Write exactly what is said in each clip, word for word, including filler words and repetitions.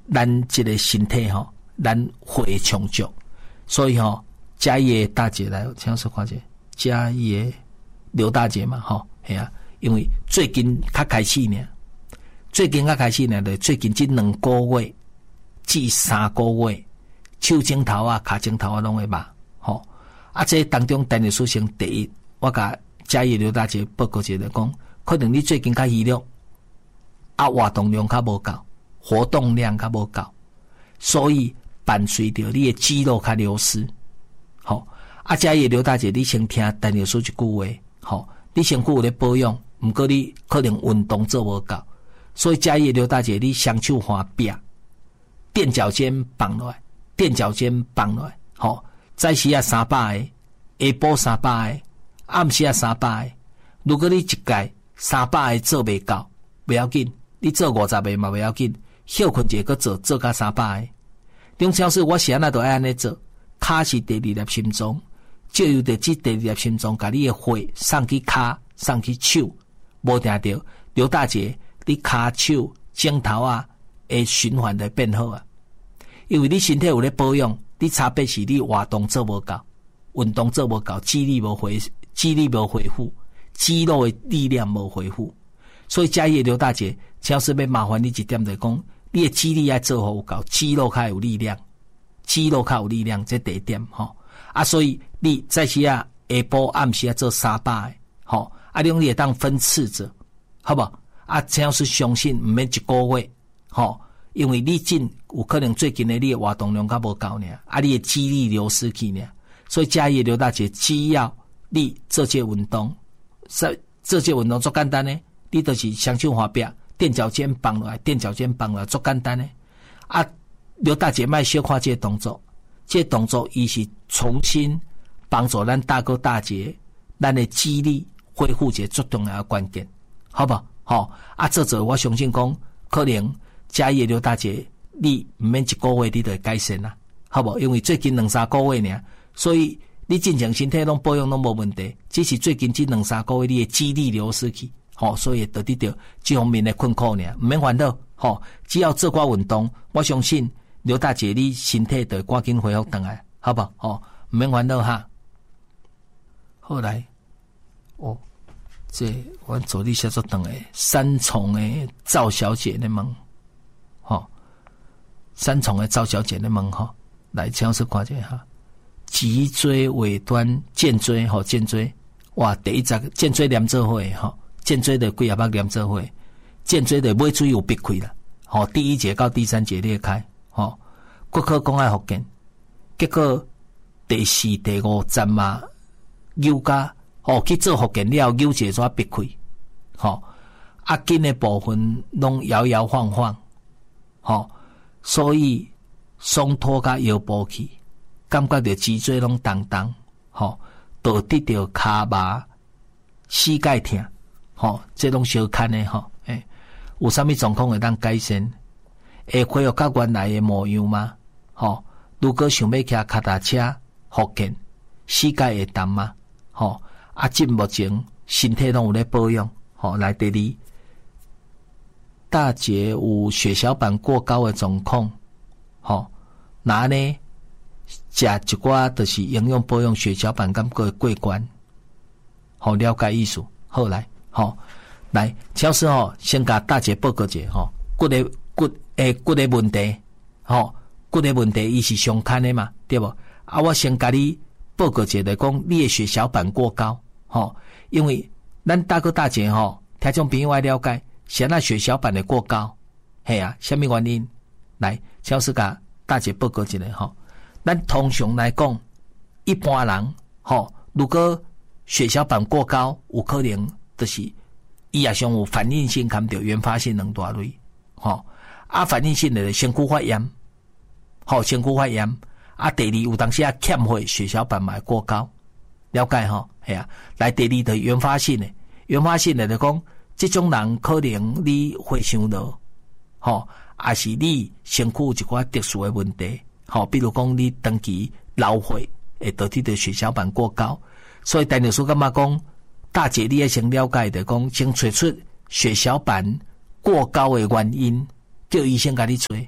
咱这个身体吼，咱血充足，所以吼，嘉义的大姐来，请说看者，嘉义的刘大姐嘛，吼，系啊，因为最近较开始呢，最近较开始呢，就最近这两个月至三个月，手指头啊、脚趾头啊拢会麻，吼，啊，这当中陈律师先第一，我甲嘉义刘大姐报告一下讲，可能你最近较虚弱，啊，活动量较无够。活动量较无够，所以伴随着你的肌肉较流失。好，啊，嘉义刘大姐，你先听陈律师一句话，好，你身躯有咧保养，毋过你可能运动做无够，所以嘉义刘大姐，你双手换壁，垫脚尖放落来，垫脚尖放落来，好，早时啊三百个，下晡三百个，暗时啊三百个。如果你一届三百个做袂够，不要紧，你做五十个嘛不要紧。休困一个做做到三百个，中超市我是安那都爱安尼做，骹是第二粒心脏，借由着这第二粒心脏，甲你的血送去骹，送去手，无听到刘大姐，你骹手指头啊，会循环的变好啊，因为你身体有咧保养，你差别是你活动做无够，运动做无够，肌力无恢，肌力无恢复，肌肉的力量无恢复，所以嘉义刘大姐，超市要麻烦你一点就讲。你的肌力要做好有够，肌肉较有力量，肌肉较有力量，这第一点吼。啊，所以你早时啊下晡暗时啊做三百个，吼，啊，你会当分次做，好不好？啊，只要是相信毋免一个月，吼，因为你近有可能最近的你的活动量较无够呢，啊，你的肌力流失去呢，所以嘉义刘大姐只要你做这运动，做这运动足简单呢，你就是双手滑壁。垫脚尖放落来，垫脚尖放落来，足简单诶。啊，刘大姐卖小看这个动作，这个动作伊是重新帮助咱大哥大姐，咱的肌力恢复一个最重要的关键，好不好？好、哦、啊，这做我相信讲，可能嘉义刘大姐，你毋免一个月你就会改善啦，好不好？因为最近两三个月尔，所以你正常身体拢保养拢无问题，只是最近这两三个月你的肌力流失去。吼、哦，所以得得到这方面的困苦呢，唔免烦恼。吼、哦，只要做寡运动，我相信刘大姐你身体就赶紧恢复回来，好不好？哦，唔免烦恼哈。后来，哦，这我助理写作等诶，三重诶赵小姐的问，吼、哦，三重诶赵小姐的问吼，来尝试看者哈。脊椎尾端肩椎吼，肩椎哇，第一只肩椎连做伙吼。肩椎的几啊百连做伙，肩椎的尾椎有闭开啦。吼、哦，第一节到第三节裂开，吼、哦，骨科讲爱福建，结果第四、第五站嘛，扭加，哦去做福建了，扭一撮闭开，吼、哦，啊筋的部分拢摇摇晃晃，吼、哦，所以松脱甲腰部去，感觉到脊椎拢重重，吼、哦，导致着骹麻、膝盖痛。吼、哦，这拢小看的吼，诶、欸，有啥物状况会当改善？会恢复较原来的模样吗？吼、哦，如果想要骑脚踏车复健，膝盖会痛吗？吼、哦，啊，即目前身体拢有咧保养，吼、哦，来第二，大姐有血小板过高的状况，吼、哦，那呢，食一寡就是营养保养血小板感觉过关，好、哦、了解意思，好来。吼、哦，来，超市吼，先甲大姐报告一下吼，骨的骨诶骨的问题，吼、哦，骨的问题伊是上看的嘛，对无？啊，我先甲你报告一下，来讲你的血小板过高，吼、哦，因为咱大哥大姐吼，听众朋友爱了解，现在血小板的过高，嘿啊，什么原因？来，超市甲大姐报告一下吼，咱通常来讲，一般人吼、哦，如果血小板过高，有可能。就是伊也上有反应性含着原发性两大类，吼、哦、啊反应性的身躯发炎，吼、哦、身躯发炎啊第二有当时啊欠血血小板嘛会过高，了解吼，系啊，来第二的原发性的，原发性的就讲，这种人可能你血伤了，吼、哦，也是你身躯有一寡特殊的问题，吼、哦，比如讲你长期老血会导致的血小板过高，所以陈律师感觉讲。大姐，你也先了解的，讲先找出血小板过高的原因，叫医生甲你找。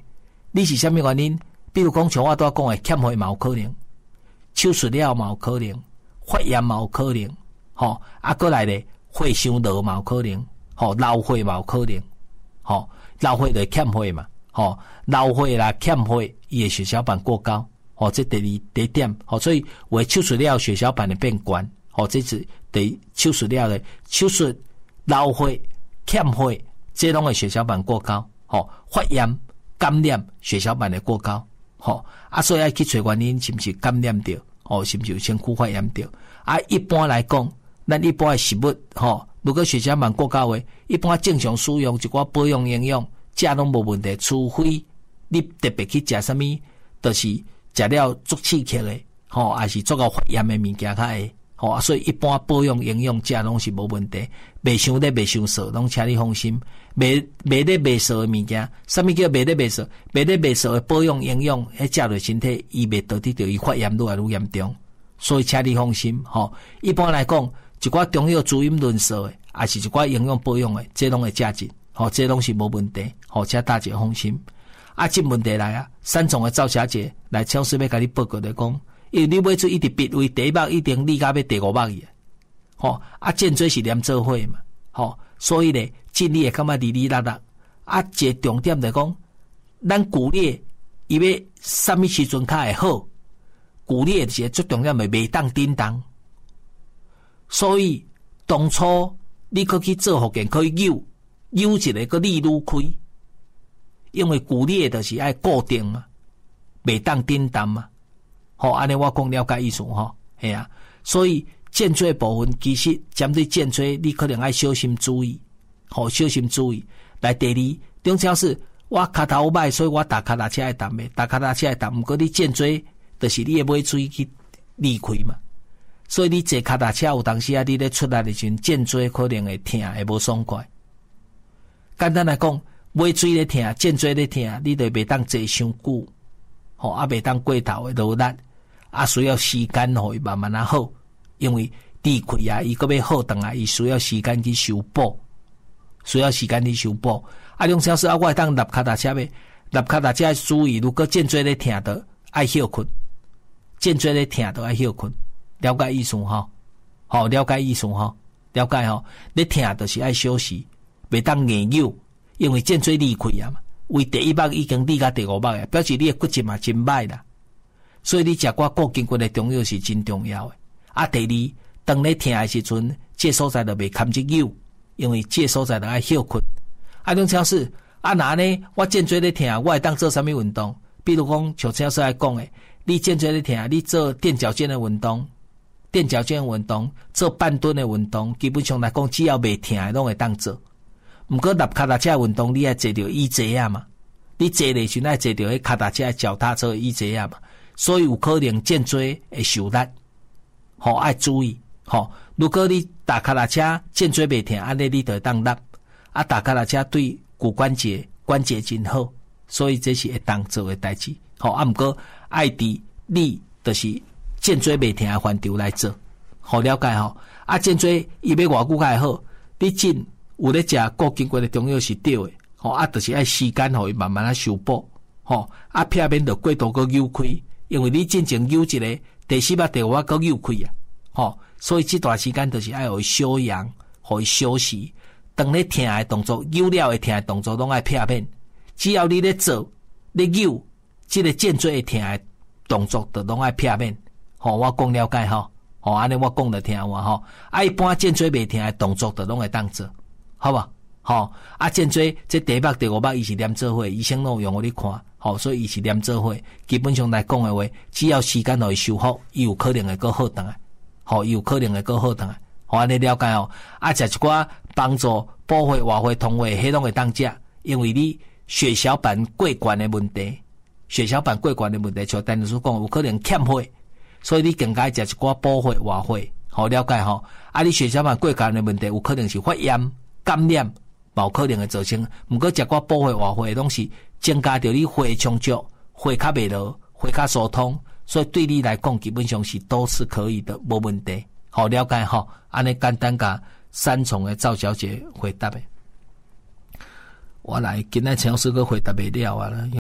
你是什么原因？比如讲像我拄仔讲的欠血嘛有可能，手术了嘛有可能，发炎嘛有可能，吼、哦、啊过来咧血伤落嘛有可能，吼、哦、流血嘛有可能，吼、哦、流血就欠血嘛，吼、哦、流血啦欠血，伊的血小板过高，吼、哦、这第二第一点，吼、哦、所以为手术了血小板会变悬，吼、哦、这是第手术了的手术流血欠血，这拢的血小板过高，吼、哦、发炎感染血小板会过高。吼、哦、啊，所以要去找原因是毋是感染着，哦，是毋是有身躯发炎着？啊，一般来讲，咱一般的食物，吼、哦，如果血小板过高的，一般正常使用一寡保养营养，食拢无问题，除非你特别去食啥物，就是食了足刺激的，吼、哦，还是足够发炎的物件较会，吼、哦，所以一般保养营养食拢是无问题，袂伤热袂伤燥，拢请你放心。袂袂热袂燥的物件，啥物叫袂热袂燥？袂热袂燥的保养营养，迄食落身体，伊袂导致着伊发炎愈来愈严重。所以请你放心，吼、哦。一般来讲，一寡中药滋阴润燥的，也是一寡营养保养的，这拢会食进，吼、哦，这拢是无问题，吼、哦，请大家放心。啊，这问题来啊，三重的赵小姐来超市要甲你报告来讲，因为你买出一直笔为第一目一定立甲要第五目去，吼、哦，啊，颈椎是连做伙嘛，吼、哦，所以咧。尽力会感觉哩哩啦啦，啊，一个重点来讲，咱骨裂伊要什么时阵较会好？骨裂是最重要的，袂当叮当。所以当初你可去做复健，可以扭扭一个个力愈开，因为骨裂就是爱固定嘛，袂当叮当嘛。好、哦，安尼我讲了解意思吼，系啊。所以颈椎部分其实针对颈椎，你可能爱小心注意。好、哦，小心注意。来第二，中超是我骹头歹，所以我踏脚踏车会踏的，踏脚踏车会踏。毋过你颈椎，就是你的尾椎去离开嘛。所以你坐腳踏車有當時啊，你咧出來的時陣，頸椎可能會痛，會無爽快。簡單來講，尾椎咧痛，頸椎咧痛，你就袂當坐傷久，吼、哦、啊袂當過頭的勞力，啊需要時間互伊慢慢啊好，因為離開啊，伊閣要好轉來，伊需要時間去修補。需要時間去修補，啊，兩小時啊，我會當立腳踏車咩？立腳踏車注意，如果頸椎咧痛的，愛休困；頸椎咧痛的愛休困，了解意思吼？好，了解意思吼？了解吼？你痛就是愛休息，袂當硬扭，因為頸椎離開啊嘛，為第一目已經離到第五目啊，表示你的骨質嘛真歹啦。所以你食寡固筋骨的中藥是真重要的。啊，第二，當你痛的時陣，這所在就袂堪只扭。因為這所在就愛休困，啊，種超市啊，那呢，我頸椎咧痛，我會當做什麼運動？比如講，像超市來講誒，你頸椎咧痛，你做墊腳尖的運動，墊腳尖的運動，做半蹲的運動，基本上來講，只要袂痛的，攏會當做。毋過踏腳踏車運動，你愛坐着椅座啊嘛，你坐咧時愛坐着迄腳踏車的腳踏車的椅座啊嘛，所以有可能頸椎會受力，吼、哦，愛注意。吼、哦，如果你踏腳踏車頸椎袂痛，安尼你就會當立。啊，踏腳踏車對骨關節關節真好，所以這是會當做的代志。吼、哦，啊，毋過愛佇你就是頸椎袂痛的範疇來做，好了解吼。啊，頸椎伊要偌久較會好，你真有咧食固筋骨的中藥是對的。吼、哦，啊，就是愛時間互伊慢慢啊修補。吼、哦，啊，避免着過度個扭開，因為你真正扭一個第四目第五目個扭開啊。吼、哦，所以這段時間就是愛互伊休養，互伊休息。當你疼的動作、扭了的疼的動作，攏愛避免。只要你咧做、咧扭，這個頸椎會疼的動作，就攏愛避免。吼、哦，我講了解吼，吼、哦，安尼我講着聽有無吼？啊，一般頸椎袂疼的動作，就攏會當做，好無？吼、哦，啊，頸椎這第一目、第五目，伊是連做伙，醫生攏有用互你看，吼、哦，所以伊是連做伙。基本上來講的話，只要時間互伊修復，伊有可能會閣好轉來。吼、哦，有可能會閣好轉來，互安尼了解哦。啊，食一寡幫助補血、活血、通血，迄攏會當食，因為你血小板過懸的問題，血小板過懸的問題，像陳律師講，有可能欠血，所以你更加食一寡補血、活血，好了解吼、哦。啊，你血小板過懸的問題，有可能是發炎、感染，冇可能會造成。毋過食寡補血、活血，攏是增加着你血充足，血較袂落，血較疏通。所以對你來講，基本上是都是可以的，無問題。好了解吼，安尼簡單甲三重的趙小姐回答的。我來今仔嘗試個回答袂了啊，因為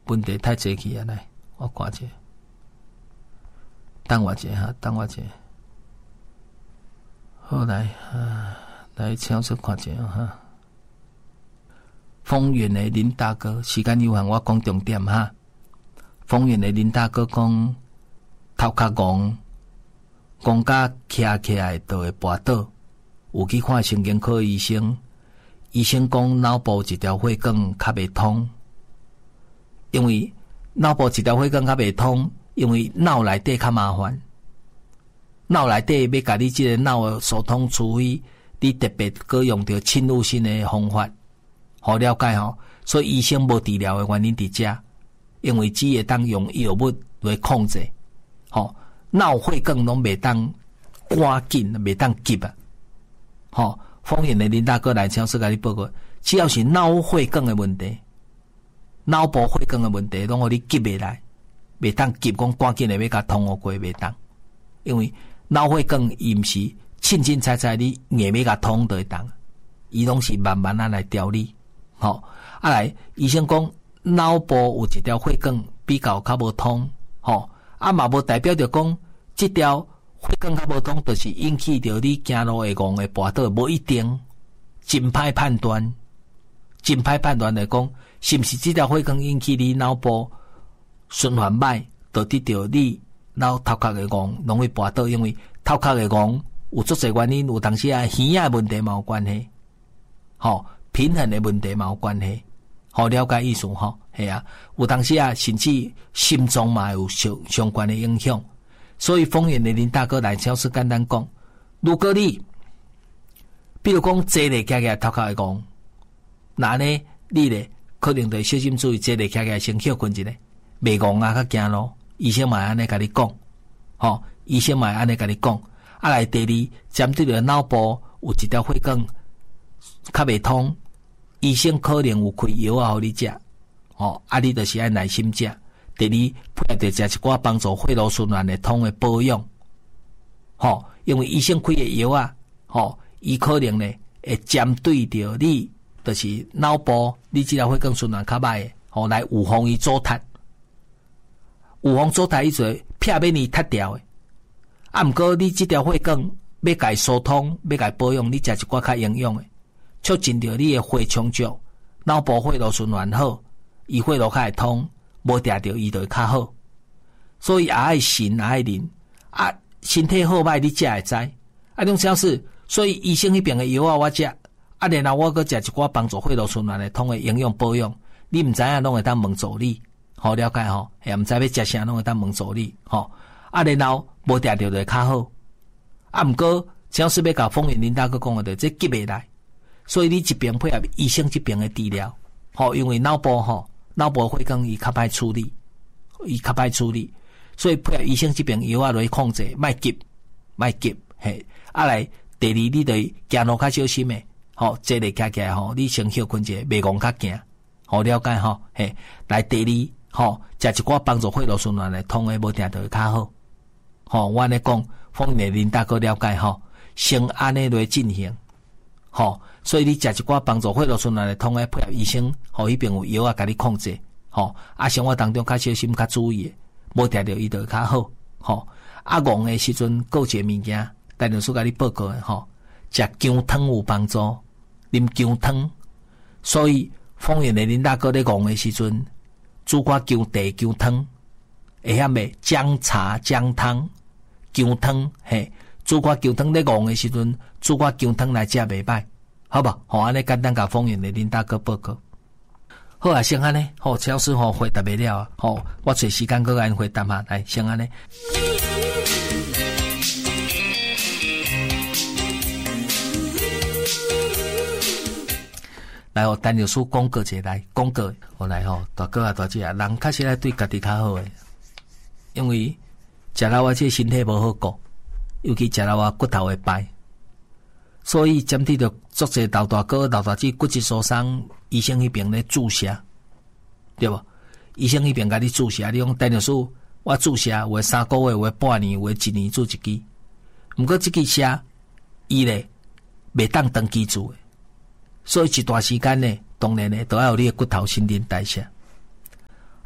问题太济去啊！来，我看一下，等我一下哈，等我一下。好来啊，来请出看一下哈。丰原的林大哥，时间有限，我讲重点哈。丰原的林大哥讲，头壳戆，戆甲徛起来就会跋倒。有去看神经科医生，医生讲脑部一条血管较袂通，因为脑部一条血管较袂通，因为脑内底较麻烦。脑内底要甲你即个脑的疏通处理，你特别搁用着侵入性的方法，好了解吼。所以医生无治疗的原因伫遮，因为只会当用药物来控制，吼脑血管拢袂当赶紧，袂当急啊。吼，丰原的林大哥来超市甲你报告，只要是脑血管的问题，脑部血管的问题，拢互你急袂来，袂当急讲赶紧的要甲通互过袂当，因为脑血管伊毋是凊凊彩彩你硬要甲通就会当，伊拢是慢慢啊来调理。吼，啊来医生讲脑部有一条血管比较较无通，吼，啊嘛无代表着讲即条血管较无通，就是引起着你走路会戆会跋倒，无一定，真歹判断，真歹判断来讲，是毋是即条血管引起你脑部循环歹，导致着你脑头壳会戆，容易跋倒，因为头壳会戆有足侪原因，有当时啊耳仔问题嘛有关系，吼，平衡的问题嘛有关系，好了解意思吼，系啊，有当时啊甚至心脏嘛有相相关的影响。所以丰原的林大哥来超市简单讲，如果你比如讲坐咧徛徛头壳会戆，那呢你咧可能得小心注意，坐咧徛徛先休困一下，袂戆啊较行路。医生嘛安尼甲你讲，吼，医生嘛安尼甲你讲。啊来第二，针对着脑部有一条血管较袂通，医生可能有开药啊，互你食，吼，啊你就是爱耐心食。第二，配合着食一寡帮助血路循环的通的保养，吼，因为医生开的药啊，吼，伊可能呢会针对着你，就是脑部你即条血管循环较歹的，吼，来预防伊阻塞，预防阻塞伊就撇免伊脱掉的。啊，毋过你即条血管要甲伊疏通，要甲伊保养，你食一寡较营养的，促进着你的血充足，脑部血路循环好，伊血路较会通。无定着伊就会较好，所以也爱信也爱忍啊，身体好歹你才会知啊。种小事，所以医生迄边的药啊，我食啊，然后我搁食一寡帮助血路循环的通的营养保养，你毋知影拢会当问助理，好了解吼，也毋知要食啥拢会当问助理，吼啊，然后无定着就会较好啊。毋过小事要甲丰原林大哥讲的，这急袂来，所以你一边配合医生这边的治疗，吼，因为脑部吼。脑部血管伊较歹处理，伊较歹处理，所以配合医生这边药啊来控制，莫急，莫急，嘿。啊来，第二你得行路较小心诶，吼，坐咧徛徛吼，你先休困者，袂戆较行，好了解吼，嘿。来第二，吼，食一寡帮助血路循环来通诶，无定就会较好，吼。我安尼讲，丰原林大哥了解吼，先安尼来进行，吼。所以你食一寡帮助血路循环来通诶，配合医生，互迄边有药啊，甲你控制，吼。啊，生活当中较小心、较注意诶，无定着伊就较好，吼。啊，戆诶时阵，有一个物件，陈律师甲你报告诶，吼，食姜汤有帮助，啉姜汤。所以丰原诶林大哥咧戆诶时阵，煮寡姜茶、姜汤，会晓袂？姜茶、姜汤、姜汤，嘿，煮寡姜汤咧戆诶时阵，煮寡姜汤来食袂歹。好吧，好安尼简单甲丰原的林大哥报告。好啊，先安尼，好，超市吼回答袂了啊，好，我找时间搁甲因回答下来，先安尼。来哦，陈律师广告者来广告，我来吼，大哥啊大姐啊，人确实爱对家己较好诶，因为食老啊，这身体无好顾，尤其食老啊骨头会败。所以针对着足侪老大哥、老大姐骨质疏松，医生迄边咧注射，对无？医生迄边甲你注射，你讲陈律师，我注射有诶三个月，有诶半年，有诶一年注一支。毋过即支射伊咧袂当长期注诶，所以一段时间咧，当然咧都要有你诶骨头新陈代谢。啊，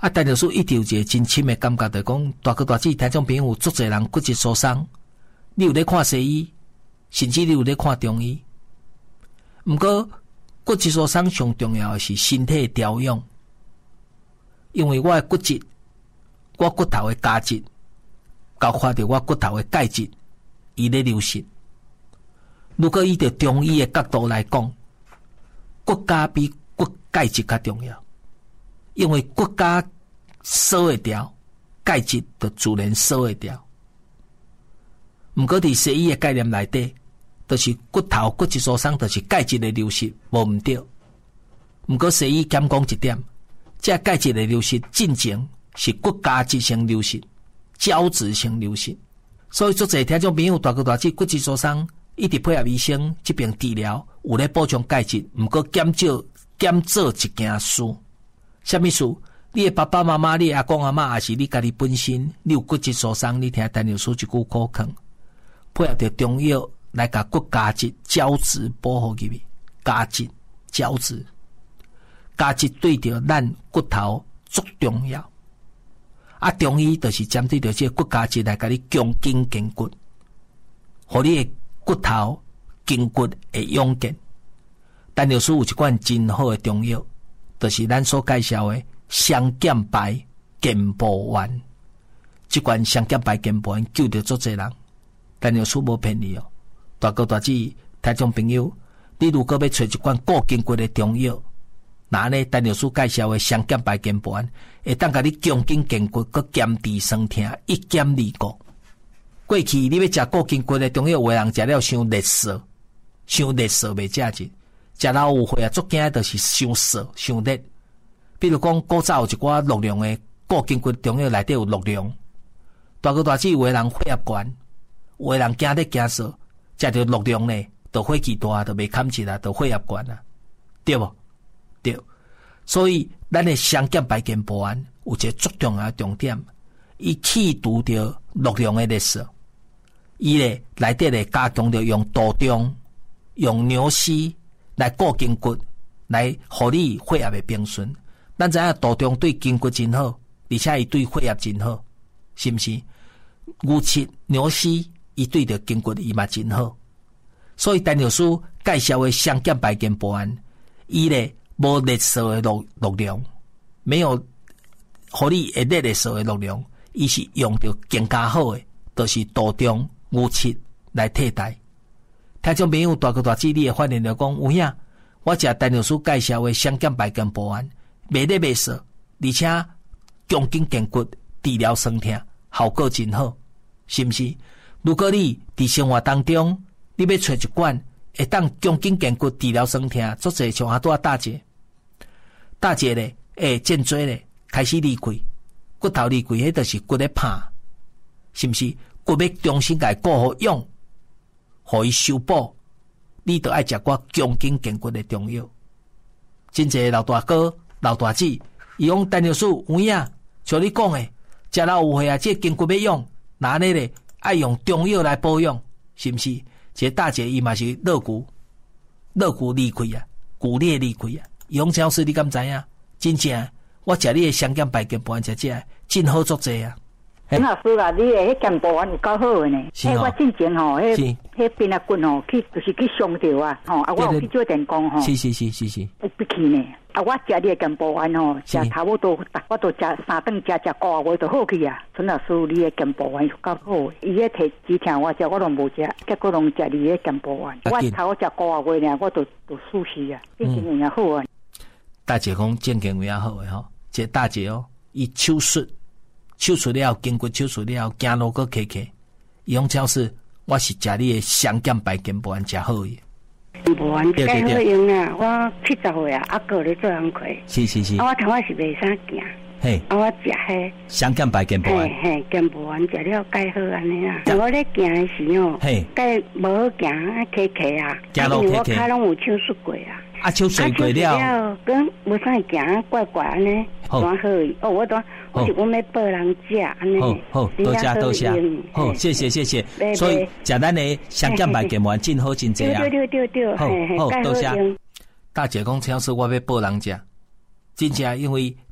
啊，陈老师一直有一个真深的感觉，就讲大哥大姐听众朋友足侪人骨质疏松，你有咧看西医，甚至你有咧看中医。毋过骨质疏松上重要的是身体调养，因为我的骨质，我骨头的胶质，包括着我骨头的钙质，伊咧流失。如果以着中医的角度来讲，骨胶比骨钙质较重要，因为骨胶锁会掉，钙质就自然锁会掉。毋过伫西医的概念内底，就是骨头骨质疏松，就是钙质的流失，无毋对。毋过西医减讲一点，这钙质的流失进前是骨胶质性流失，胶质性流失。所以足侪听众朋友大哥大姐骨质疏松，一直配合医生这边治疗，有咧补充钙质，毋过减少减做一件事。什么事？你的爸爸妈妈、你的阿公阿嬷，还是你家己本身，你有骨质疏松，你听陈老师一句口劝，配合着中药来甲骨胶质、胶质保护入去。胶质、胶质、胶质对着咱骨头足重要。啊，中医就是针对着这骨胶质来甲你强筋健骨，互你的骨头筋骨会勇健。陈老师有一款真好的中药，就是咱所介绍的双减白健补丸。这款双减白健补丸救着足侪人，陈老师无骗你哦。大哥大姐听众朋友，你如果要找一款固筋骨的中药，那呢陈老师介绍的双减白健补丸，会当甲你强筋健骨，佮减低酸痛，一减二顾。过去你要食固筋骨的中药，有的人食了伤热涩，伤热涩袂食进，食老有血啊，足惊就是伤涩、伤热。比如讲，古早有一寡热量的固筋骨中药内底有热量，大哥大姐有的人血压悬，有的人惊热惊涩，食着热量呢，就火气大，就袂堪起来，就血压悬啊，对无？对。所以咱的双减白健补丸有一个足重要的重点，伊去除掉热量的热涩。伊咧内底咧加强着用杜仲、用牛膝来固筋骨，来互你血压的平顺。咱知影杜仲对筋骨真好，而且伊对血压真好，是毋是？牛膝、牛膝伊对着筋骨伊嘛真好。所以陈老师介绍的双减白健补丸，伊咧无热涩的热热量，没有互你会热热涩的热量，伊是用着更加好的，就是杜仲、牛膝来替代。听众朋友大哥大姐，你会发现着讲，有影我食陈老师介绍的双减白健补丸，袂热袂涩，而且强筋健骨，治疗酸痛，效果真好，是毋是？如果你伫生活当中，你要找一罐会当强筋健骨、治疗酸痛，做者像阿拄啊大姐，大姐咧，诶，颈椎咧开始离开，骨头离开，迄就是骨咧拍，是毋是？骨要重新甲伊固好用，互伊修补，你着爱食寡强筋健骨的中药。真侪老大哥、老大姐，伊讲陈老师有影，像你讲诶，食老有血啊，这筋骨要用，那呢咧爱用中药来保养，是毋是？这大姐伊嘛是肋骨，肋骨离开啊，骨裂离开啊。伊讲陈老师，你敢知影？真正我食你的双减白健补丸食这真好足济啊！ 陈老师啊，你的迄健补丸有够好诶呢！迄我之前吼，迄迄边啊棍吼，去就是去伤着啊，吼啊，我有去做电工吼， 是是是是是， 会不去呢。啊，我食你的健补丸吼，食差不多，我都食三顿食食个月就好去啊。陈老师，你的健补丸有够好诶，伊迄摕止疼我食，我都无食，结果拢食你的健补丸。我头食个月呢，我都都输死啊，正经也好啊。 大姐讲正经也好诶吼，这大姐哦，伊手术。手术了，筋骨手术了，走路个客客，伊讲超市，我是食你的双减白健补丸食好诶。 健补丸介好用啊！我七十岁啊，阿哥咧做工课。 是是是。 啊，我头仔是袂啥行。嘿。啊，我食迄双减白健补丸。 嘿嘿，健补丸食了介好安尼啊！我咧行诶时哦，嘿，介无好行啊，客客啊， 走路客客。 我骹拢有手术过啊。 啊，手术过了， 跟无啥行怪怪安尼，怎好伊？哦，我当我是我要报人食安尼。 好好，多谢多谢，好，谢谢谢谢。所以食咱的双减白健补丸真好真济啊！ 对对对对， 好好多谢。大姐讲，请说我要报人食，真正因为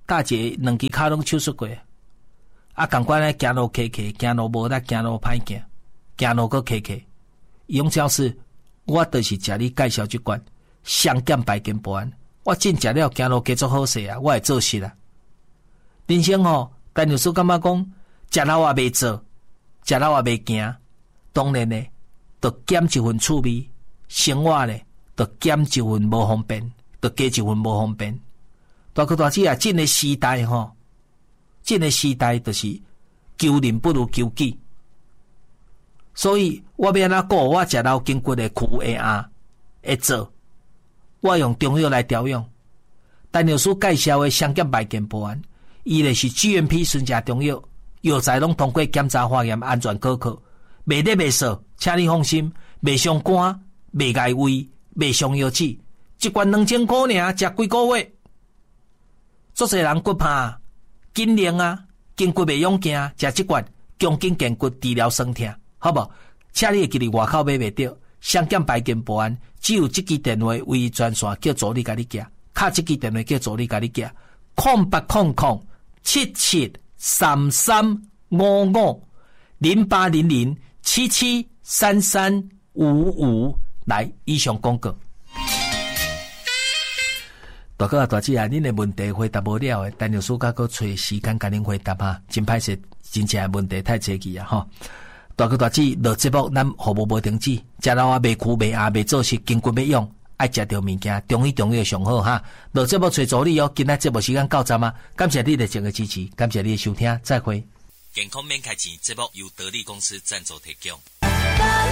大姐两支骹拢手术过，啊，共款咧行路磕磕，行路无力，行路歹行，行路搁磕磕。杨教师，我就是食你介绍即款双减白金保安，我真食了行路加足好势啊，我会做事啊。人生吼，陈律师感觉讲，食老也袂做，食老也袂行，当然咧，就减一份趣味，生活咧，就减一份无方便，就加一份无方便。大哥大姐啊，这个时代吼，这个时代就是求人不如求己。所以我要安怎顾我食老筋骨的躯的鸭会做，我用中药来调养。陈律师介绍的双减白金保安，伊咧是 G M P 纯正中药，药材拢通过检查化验，安全可靠，袂得袂少，请你放心，袂伤肝，袂碍胃，袂伤腰子。一罐两千块尔，食几个月？足侪人骨怕、筋灵啊，筋骨袂勇行，食即罐强筋健骨，治疗酸痛。好不好？请你会记哩外口买袂到，双减白金保安，只有这支电话唯一专线，叫助理甲你寄，卡这支电话叫助理甲你寄，空八空空七七三三五五零八零零七七三三五五，来以上广告。大哥啊，大姐啊，恁的问题回答无了的，陈律师甲佫找时间甲恁回答哈，真歹势，真正问题太侪去啊吼。大哥大姐，落节目咱服务无停止，食老啊袂苦袂鸭袂做事，筋骨要用，爱食着物件，中医中药上好哈。落节目找助理哦，今仔节目时间到站啊，感谢你的整个支持，感谢你的收听，再会。 健康免开钱，节目由得力公司赞助提供。